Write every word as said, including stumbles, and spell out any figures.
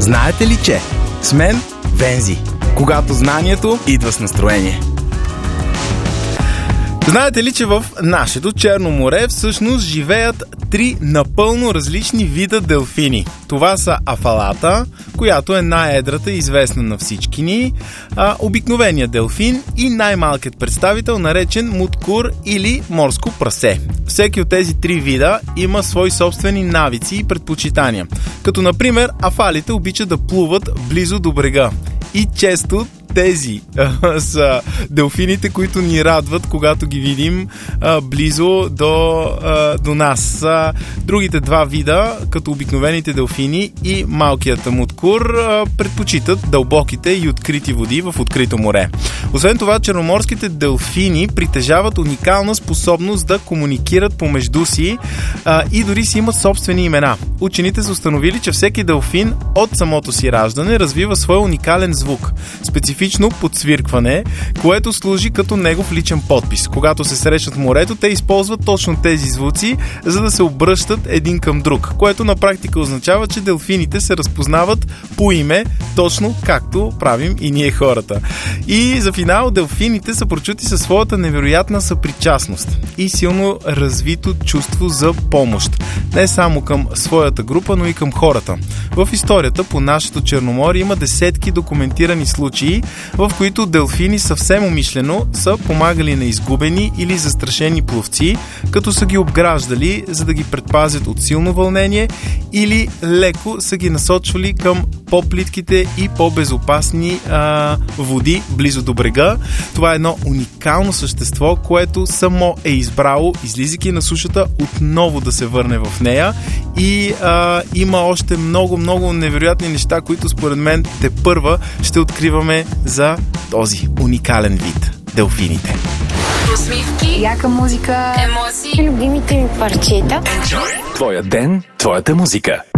Знаете ли, че с мен Вензи, когато знанието идва с настроение. Знаете ли, че в нашето Черно море всъщност живеят три напълно различни вида делфини? Това са афалата, която е най-едрата и известна на всички ни, а, обикновения делфин и най-малкият представител, наречен муткур или морско прасе. Всеки от тези три вида има свои собствени навици и предпочитания. Като например, афалите обичат да плуват близо до брега. И често тези а, са делфините, които ни радват, когато ги видим а, близо до, а, до нас. А, другите два вида, като обикновените делфини и малкият муткур, а, предпочитат дълбоките и открити води в открито море. Освен това, черноморските делфини притежават уникална способност да комуникират помежду си а, и дори си имат собствени имена. Учените са установили, че всеки делфин от самото си раждане развива свой уникален звук. Специфично подсвиркване, което служи като негов личен подпис. Когато се срещат в морето, те използват точно тези звуци, за да се обръщат един към друг, което на практика означава, че делфините се разпознават по име, точно както правим и ние хората. И за финал, делфините са прочути със своята невероятна съпричастност и силно развито чувство за помощ. Не само към своята група, но и към хората. В историята по нашето Черноморие има десетки документирани случаи, в които делфини съвсем умишлено са помагали на изгубени или застрашени пловци, като са ги обграждали, за да ги предпазят от силно вълнение, или леко са ги насочвали към по-плитките и по-безопасни а, води близо до брега. Това е едно уникално същество, което само е избрало, излизайки на сушата, отново да се върне в нея, и а, има още много-много невероятни неща, които според мен тепърва ще откриваме за този уникален вид – делфините. Усмивки, яка музика, емоции, любимите ми парчета. Твоя ден, твоята музика.